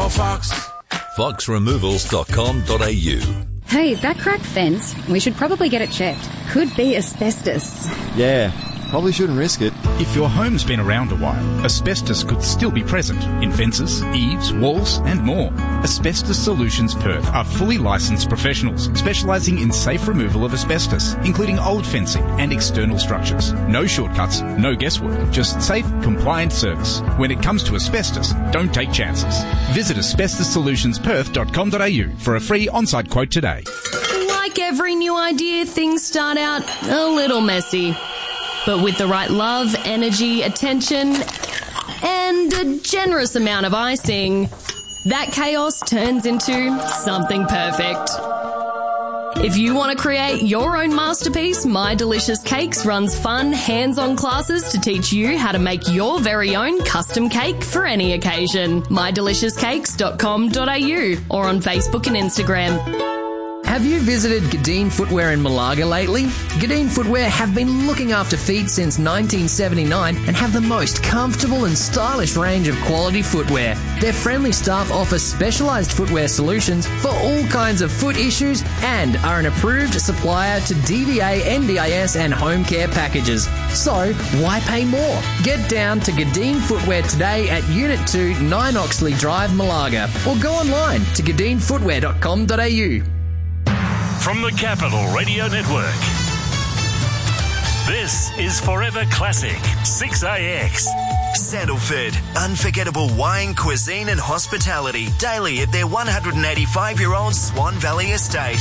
call Fox. foxremovals.com.au. Hey, that cracked fence, we should probably get it checked. Could be asbestos. Yeah, probably shouldn't risk it. If your home's been around a while, asbestos could still be present in fences, eaves, walls and more. Asbestos Solutions Perth are fully licensed professionals specialising in safe removal of asbestos, including old fencing and external structures. No shortcuts, no guesswork, just safe, compliant service. When it comes to asbestos, don't take chances. Visit asbestossolutionsperth.com.au for a free on-site quote today. Like every new idea, things start out a little messy. But with the right love, energy, attention, and a generous amount of icing, that chaos turns into something perfect. If you want to create your own masterpiece, My Delicious Cakes runs fun, hands-on classes to teach you how to make your very own custom cake for any occasion. mydeliciouscakes.com.au or on Facebook and Instagram. Have you visited Gadeen Footwear in Malaga lately? Gadeen Footwear have been looking after feet since 1979 and have the most comfortable and stylish range of quality footwear. Their friendly staff offer specialised footwear solutions for all kinds of foot issues and are an approved supplier to DVA, NDIS and home care packages. So, why pay more? Get down to Gadeen Footwear today at Unit 2, 9 Oxley Drive, Malaga, or go online to gadeenfootwear.com.au. From the Capital Radio Network, this is Forever Classic 6AX. Sandalford, unforgettable wine, cuisine and hospitality daily at their 185-year-old Swan Valley estate.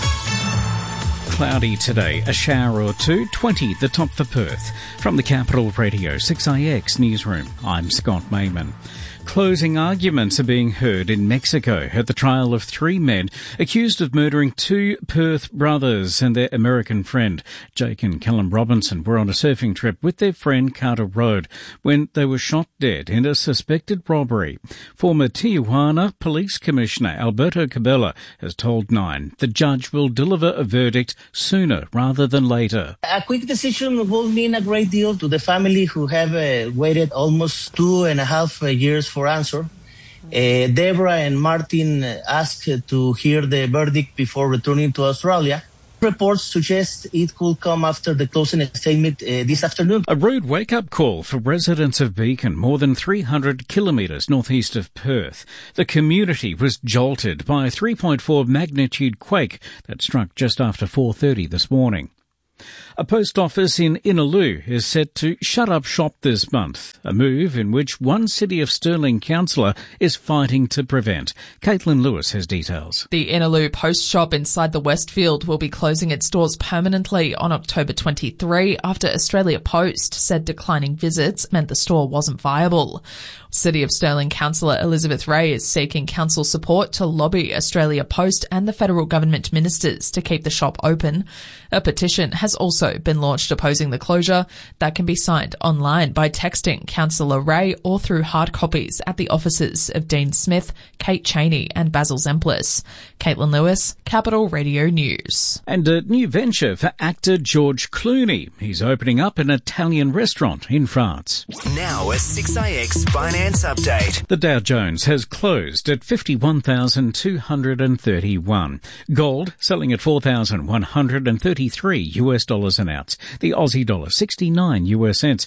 Cloudy today, a shower or two, 20 the top for Perth. From the Capital Radio 6AX Newsroom, I'm Scott Mayman. Closing arguments are being heard in Mexico at the trial of 3 men accused of murdering 2 Perth brothers and their American friend. Jake and Callum Robinson were on a surfing trip with their friend Carter Road when they were shot dead in a suspected robbery. Former Tijuana Police Commissioner Alberto Cabela has told Nine the judge will deliver a verdict sooner rather than later. A quick decision will mean a great deal to the family who have waited almost 2.5 years for answer. Deborah and Martin asked to hear the verdict before returning to Australia. Reports suggest it could come after the closing statement this afternoon. A rude wake-up call for residents of Beacon, more than 300 kilometres northeast of Perth. The community was jolted by a 3.4 magnitude quake that struck just after 4:30 this morning. A post office in Innaloo is set to shut up shop this month, a move in which one City of Stirling councillor is fighting to prevent. Caitlin Lewis has details. The Innaloo post shop inside the Westfield will be closing its doors permanently on October 23 after Australia Post said declining visits meant the store wasn't viable. City of Stirling councillor Elizabeth Ray is seeking council support to lobby Australia Post and the federal government ministers to keep the shop open. A petition has also been launched opposing the closure that can be signed online by texting Councillor Ray or through hard copies at the offices of Dean Smith, Kate Cheney and Basil Zemplis. Caitlin Lewis, Capital Radio News. And a new venture for actor George Clooney. He's opening up an Italian restaurant in France. Now a 6AX Finance Update. The Dow Jones has closed at 51,231. Gold selling at $4,133 an ounce. The Aussie dollar 69 US cents,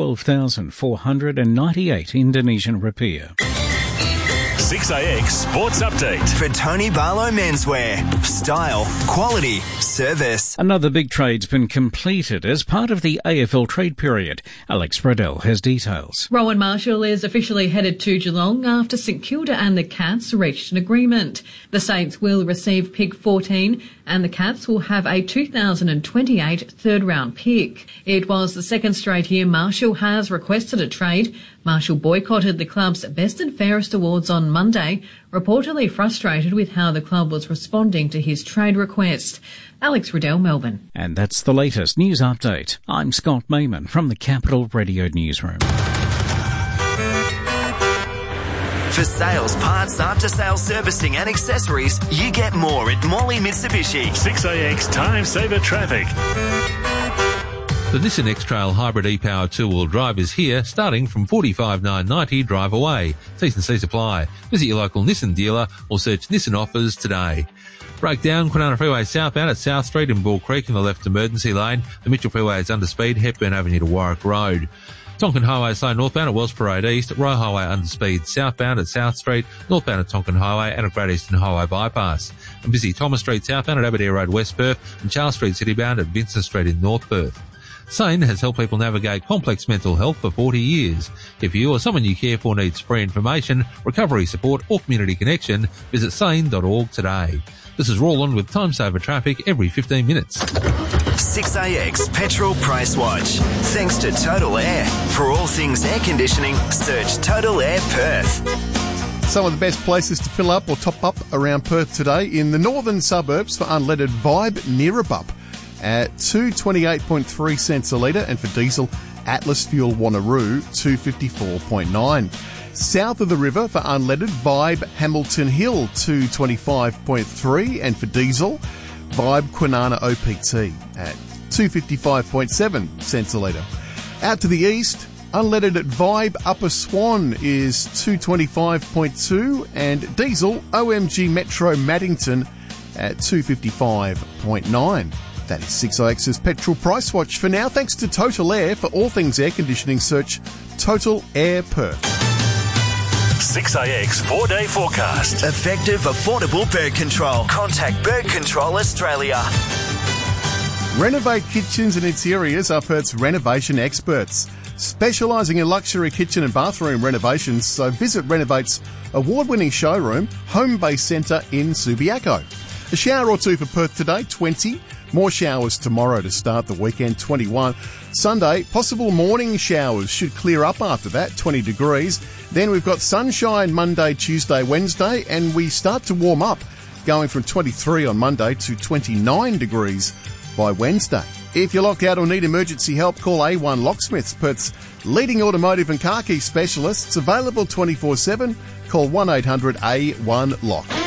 12,498 Indonesian rupiah. 6AX Sports Update. For Tony Barlow Menswear. Style, quality, service. Another big trade's been completed as part of the AFL trade period. Alex Bradell has details. Rowan Marshall is officially headed to Geelong after St Kilda and the Cats reached an agreement. The Saints will receive pick 14 and the Cats will have a 2028 third-round pick. It was the second straight year Marshall has requested a trade. Marshall boycotted the club's Best and Fairest Awards on Monday, reportedly frustrated with how the club was responding to his trade request. Alex Riddell, Melbourne. And that's the latest news update. I'm Scott Mayman from the Capital Radio Newsroom. For sales, parts, after-sales servicing and accessories, you get more at Morley Mitsubishi. 6AX Time Saver Traffic. The Nissan X-Trail Hybrid e-Power 2-wheel drive is here, starting from $45,990 drive away. T&C supply. Visit your local Nissan dealer or search Nissan offers today. Breakdown, Kwinana Freeway southbound at South Street in Bull Creek in the left emergency lane. The Mitchell Freeway is under speed, Hepburn Avenue to Warwick Road. Tonkin Highway slow northbound at Wells Parade East, Royal Highway under speed southbound at South Street, northbound at Tonkin Highway and at Great Eastern Highway bypass. And busy Thomas Street southbound at Aberdare Road West Perth and Charles Street citybound at Vincent Street in North Perth. SANE has helped people navigate complex mental health for 40 years. If you or someone you care for needs free information, recovery support or community connection, visit sane.org today. This is Roland with Time Saver Traffic every 15 minutes. 6AX Petrol Price Watch. Thanks to Total Air. For all things air conditioning, search Total Air Perth. Some of the best places to fill up or top up around Perth today in the northern suburbs for unleaded Vibe Neerabup at 228.3 cents a litre, and for diesel Atlas Fuel Wanneroo 254.9. South of the river for unleaded Vibe Hamilton Hill 225.3, and for diesel Vibe Kwinana OPT at 255.7 cents a litre. Out to the east, unleaded at Vibe Upper Swan is 225.2, and diesel OMG Metro Maddington at 255.9. That is 6AX's Petrol Price Watch for now. Thanks to Total Air. For all things air conditioning, search Total Air Perth. 6AX 4-day forecast. Effective, affordable bird control. Contact Bird Control Australia. Renovate Kitchens and Interiors are Perth's renovation experts, specialising in luxury kitchen and bathroom renovations. So visit Renovate's award-winning showroom, Home Base Centre in Subiaco. A shower or two for Perth today, 20. More showers tomorrow to start the weekend, 21. Sunday, possible morning showers should clear up after that, 20 degrees. Then we've got sunshine Monday, Tuesday, Wednesday, and we start to warm up, going from 23 on Monday to 29 degrees by Wednesday. If you're locked out or need emergency help, call A1 Locksmiths, Perth's leading automotive and car key specialists. Available 24/7. Call 1-800-A1-LOCK.